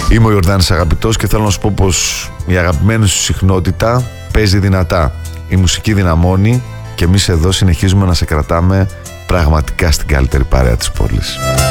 Είμαι ο Ιορδάνης Αγαπητός και θέλω να σου πω πως η αγαπημένη σου συχνότητα παίζει δυνατά. Η μουσική δυναμώνει και εμείς εδώ συνεχίζουμε να σε κρατάμε πραγματικά στην καλύτερη παρέα της πόλης.